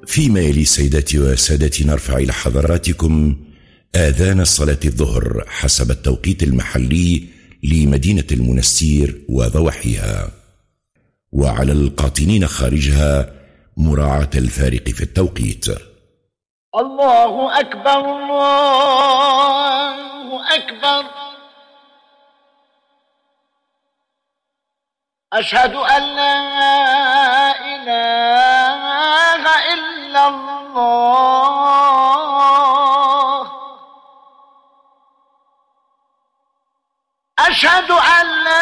فيما يلي سيداتي وسادتي نرفع إلى حضراتكم آذان الصلاة الظهر حسب التوقيت المحلي لمدينة المنستير وضواحيها، وعلى القاطنين خارجها مراعاة الفارق في التوقيت. الله أكبر الله أكبر، أشهد أن لا إله إلا الله.